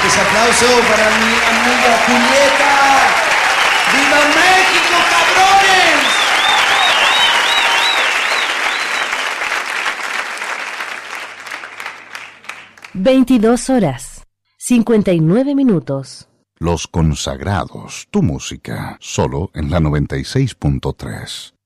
Fuerte ese aplauso para mi amiga Julieta. ¡Viva México, cabrones! 22:59. Los Consagrados, tu música, solo en la 96.3.